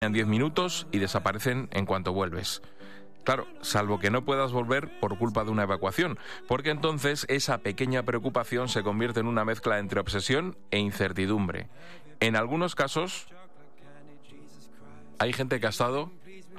en 10 minutos y desaparecen en cuanto vuelves. Claro, salvo que no puedas volver por culpa de una evacuación, porque entonces esa pequeña preocupación se convierte en una mezcla entre obsesión e incertidumbre. En algunos casos, hay gente que ha estado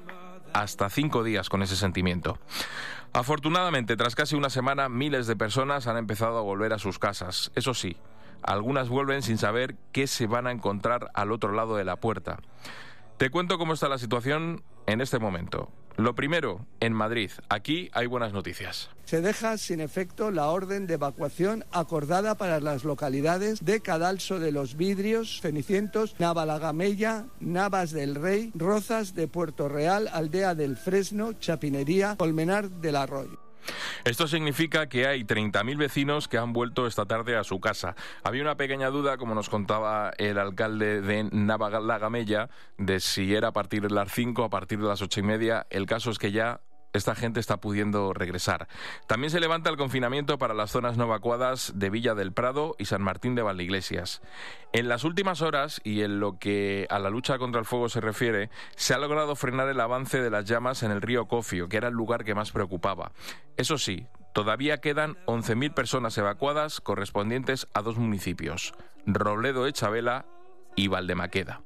hasta 5 días con ese sentimiento. Afortunadamente, tras casi una semana, miles de personas han empezado a volver a sus casas. Eso sí, algunas vuelven sin saber qué se van a encontrar al otro lado de la puerta. Te cuento cómo está la situación en este momento. Lo primero, en Madrid. Aquí hay buenas noticias. Se deja sin efecto la orden de evacuación acordada para las localidades de Cadalso de los Vidrios, Cenicientos, Navalagamella, Navas del Rey, Rozas de Puerto Real, Aldea del Fresno, Chapinería, Colmenar del Arroyo. Esto significa que hay 30.000 vecinos que han vuelto esta tarde a su casa. Había una pequeña duda, como nos contaba el alcalde de Navalagamella, de si era a partir de las 5 o a partir de las 8:30. El caso es que ya esta gente está pudiendo regresar. También se levanta el confinamiento para las zonas no evacuadas de Villa del Prado y San Martín de Valdeiglesias. En las últimas horas, y en lo que a la lucha contra el fuego se refiere, se ha logrado frenar el avance de las llamas en el río Cofio, que era el lugar que más preocupaba. Eso sí, todavía quedan 11.000 personas evacuadas correspondientes a 2 municipios, Robledo de Chabela y Valdemaqueda.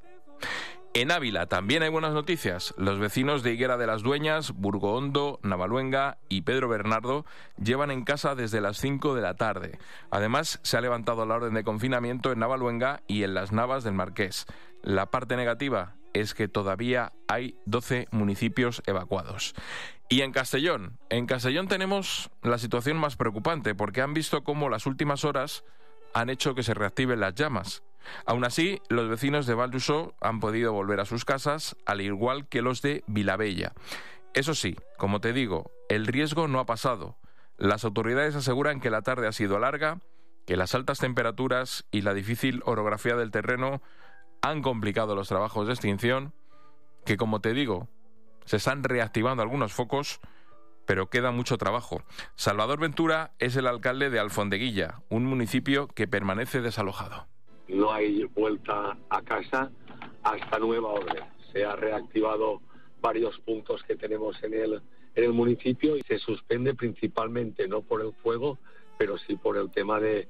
En Ávila también hay buenas noticias. Los vecinos de Higuera de las Dueñas, Burgohondo, Navaluenga y Pedro Bernardo llevan en casa desde las 5 de la tarde. Además, se ha levantado la orden de confinamiento en Navaluenga y en las Navas del Marqués. La parte negativa es que todavía hay 12 municipios evacuados. Y en Castellón tenemos la situación más preocupante, porque han visto cómo las últimas horas han hecho que se reactiven las llamas. Aún así, los vecinos de Val d'Uixó han podido volver a sus casas, al igual que los de Vilabella. Eso sí, como te digo, el riesgo no ha pasado. Las autoridades aseguran que la tarde ha sido larga, que las altas temperaturas y la difícil orografía del terreno han complicado los trabajos de extinción, que, como te digo, se están reactivando algunos focos, pero queda mucho trabajo. Salvador Ventura es el alcalde de Alfondeguilla, un municipio que permanece desalojado. No hay vuelta a casa hasta nueva orden. Se ha reactivado varios puntos que tenemos en el municipio y se suspende principalmente no por el fuego, pero sí por el tema del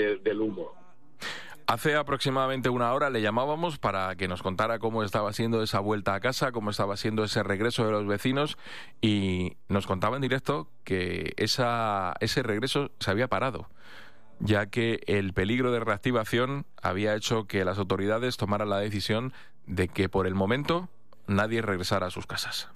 humo. Hace aproximadamente una hora le llamábamos para que nos contara cómo estaba siendo esa vuelta a casa, cómo estaba siendo ese regreso de los vecinos, y nos contaba en directo que ese regreso se había parado, ya que el peligro de reactivación había hecho que las autoridades tomaran la decisión de que por el momento nadie regresara a sus casas.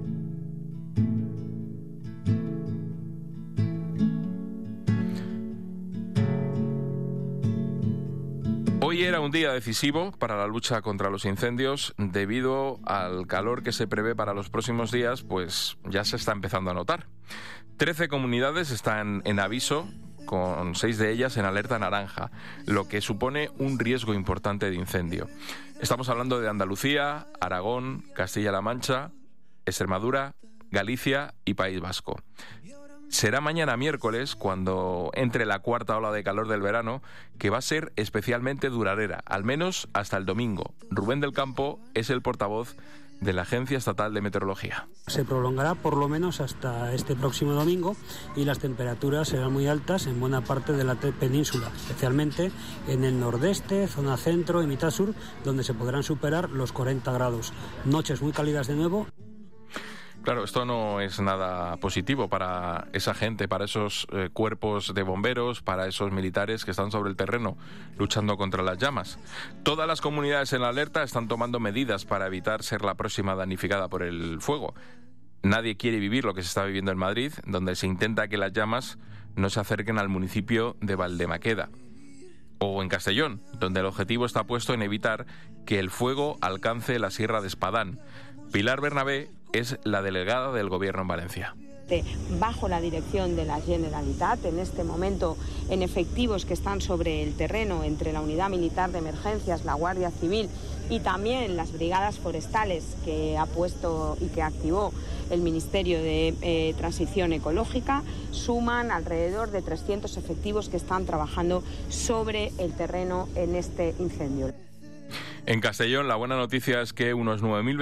Hoy era un día decisivo para la lucha contra los incendios. Debido al calor que se prevé para los próximos días, pues ya se está empezando a notar. 13 comunidades están en aviso, con 6 de ellas en alerta naranja, lo que supone un riesgo importante de incendio. Estamos hablando de Andalucía, Aragón, Castilla-La Mancha, Extremadura, Galicia y País Vasco. Será mañana miércoles cuando entre la cuarta ola de calor del verano, que va a ser especialmente duradera, al menos hasta el domingo. Rubén del Campo es el portavoz de la Agencia Estatal de Meteorología. Se prolongará por lo menos hasta este próximo domingo y las temperaturas serán muy altas en buena parte de la península, especialmente en el nordeste, zona centro y mitad sur, donde se podrán superar los 40 grados. Noches muy cálidas de nuevo. Claro, esto no es nada positivo para esa gente, para esos cuerpos de bomberos, para esos militares que están sobre el terreno luchando contra las llamas. Todas las comunidades en la alerta están tomando medidas para evitar ser la próxima damnificada por el fuego. Nadie quiere vivir lo que se está viviendo en Madrid, donde se intenta que las llamas no se acerquen al municipio de Valdemaqueda. O en Castellón, donde el objetivo está puesto en evitar que el fuego alcance la Sierra de Espadán. Pilar Bernabé es la delegada del Gobierno en Valencia. Bajo la dirección de la Generalitat, en este momento en efectivos que están sobre el terreno entre la Unidad Militar de Emergencias, la Guardia Civil y también las brigadas forestales que ha puesto y que activó el Ministerio de Transición Ecológica, suman alrededor de 300 efectivos que están trabajando sobre el terreno en este incendio. En Castellón, la buena noticia es que unos 9.000